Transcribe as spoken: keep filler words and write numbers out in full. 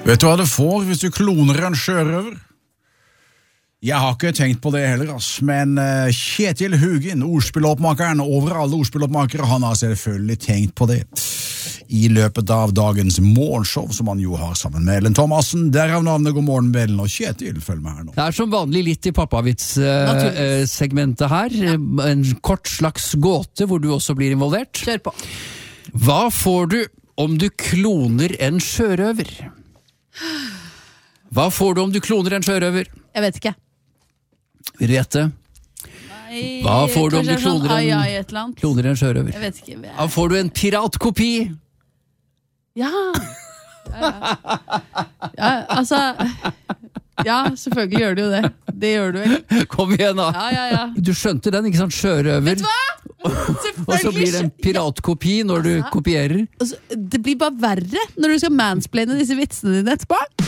Vet du hva du får hvis du kloner en sjørøver? Jeg har ikke tenkt på det heller, ass. Men uh, Kjetil Hugin, ordspilloppmakeren over alle ordspilloppmakere, han har selvfølgelig tenkt på det. I løpet av dagens morgenshow, som han jo har sammen med Ellen Thomassen. Derav navnet God morgen, Ellen og Kjetil. Følg med her nå. Det er som vanlig litt i pappavits-segmentet uh, her. Ja. En kort slags gåte hvor du også blir involvert. Kjør på. Hva får du om du kloner en sjørøver? Hva får du om du kloner en sjørøver? Jeg vet ikke. Vil du gjette? Nei, Hva får du om du kloner sånn, ai, en, ai, et eller annet. kloner en sjørøver? Jeg vet ikke. Jeg... Da får du en piratkopi. Ja. Ja, ja. Ja, altså... Ja, selvfølgelig gjør du jo det. Det gjør du vel. Kom igjen da. Ja, ja, ja. Du skjønte den, ikke sant? Sjørøver. Vet du hva? Og så blir det en piratkopi når du kopierer. Altså, det blir bare verre når du skal mansplaine disse vitsene dine etterpå.